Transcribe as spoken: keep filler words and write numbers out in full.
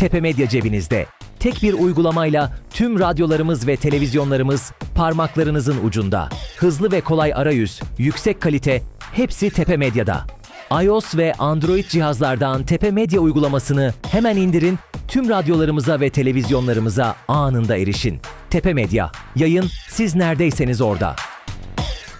Tepe Medya cebinizde. Tek bir uygulamayla tüm radyolarımız ve televizyonlarımız parmaklarınızın ucunda. Hızlı ve kolay arayüz, yüksek kalite, hepsi Tepe Medya'da. iOS ve Android cihazlardan Tepe Medya uygulamasını hemen indirin, tüm radyolarımıza ve televizyonlarımıza anında erişin. Tepe Medya, yayın siz neredeyseniz orada.